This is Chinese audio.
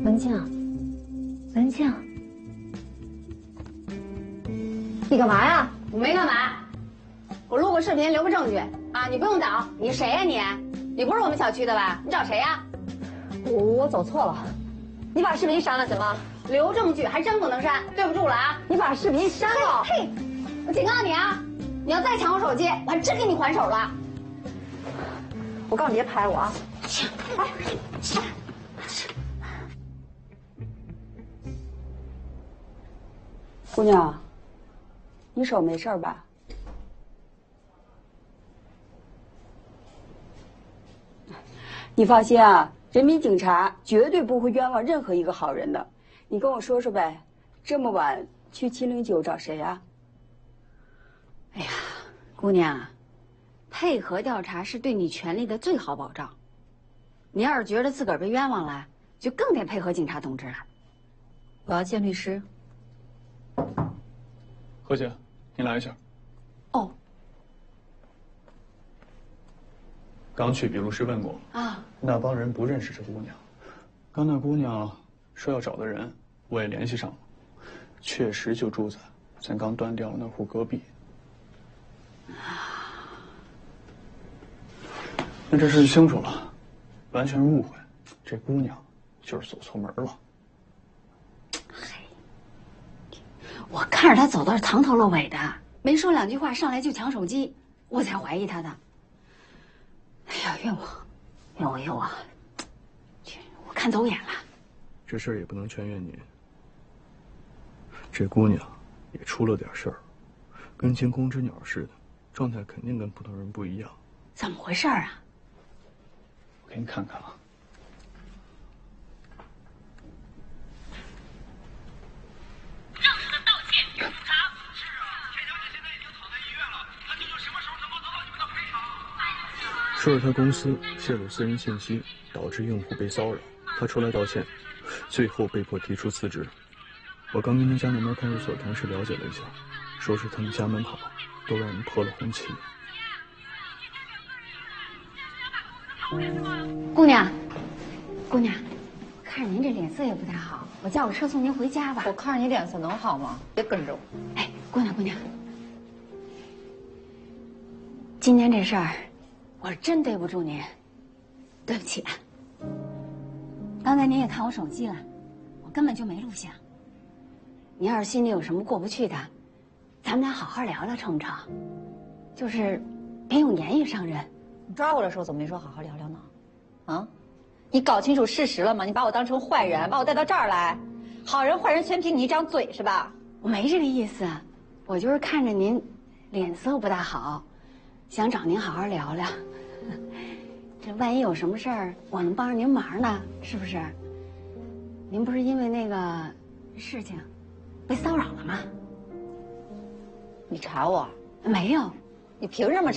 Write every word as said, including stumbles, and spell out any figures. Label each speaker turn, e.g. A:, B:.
A: 文静，文静，你干嘛呀？
B: 我没干嘛，我录个视频留个证据啊！你不用找，你谁呀你？你不是我们小区的吧？你找谁呀？
A: 我我走错了，你把视频删了行吗？
B: 留证据还真不能删，对不住了啊！
A: 你把视频删了！
B: 嘿，我警告你啊！你要再抢我手机，我还真给你还手了！
A: 我告诉你别拍我啊！
B: 哎，
C: 姑娘，你手没事吧？你放心啊，人民警察绝对不会冤枉任何一个好人的。你跟我说说呗，这么晚去七零九找谁啊？
B: 哎呀，姑娘，配合调查是对你权利的最好保障。你要是觉得自个儿被冤枉了，就更得配合警察同志了。
A: 我要见律师。
D: 何姐，你来一下。
B: 哦。
D: 刚去笔录室问过
B: 啊，
D: 那帮人不认识这姑娘。刚那姑娘说要找的人，我也联系上了，确实就住在咱刚端掉了那户隔壁。那这事就清楚了，完全是误会。这姑娘就是走错门了。
B: 我看着他走的是藏头露尾的，没说两句话上来就抢手机，我才怀疑他的。哎呀，冤枉，冤枉冤枉！我看走眼了。
D: 这事儿也不能全怨你。这姑娘也出了点事儿，跟惊弓之鸟似的，状态肯定跟普通人不一样。
B: 怎么回事啊？
D: 我给你看看啊。
E: 正式的道歉警察。是啊，田小姐现在已经躺在医院了，那究竟什么时候能够得到你们的赔偿？
D: 说是他公司泄露私人信息，导致用户被骚扰，他出来道歉，最后被迫提出辞职。我刚跟他家那边派出所同事了解了一下，说是他们家门口都让人泼了红漆。
B: 姑娘，姑娘，看着您这脸色也不太好，我叫个车送您回家吧。
A: 我看着你脸色能好吗？别跟着我。
B: 哎，姑娘姑娘，今天这事儿，我是真对不住您，对不起啊。刚才您也看我手机了，我根本就没录像。您要是心里有什么过不去的，咱们俩好好聊聊，成不成？就是别用言语伤人。
A: 你抓我的时候怎么没说好好聊聊呢？啊，你搞清楚事实了吗？你把我当成坏人，把我带到这儿来，好人坏人全凭你一张嘴是吧？
B: 我没这个意思，我就是看着您脸色不大好，想找您好好聊聊。这万一有什么事儿，我能帮上您忙呢，是不是？您不是因为那个事情被骚扰了吗？
A: 你查我？
B: 没有。
A: 你凭什么查？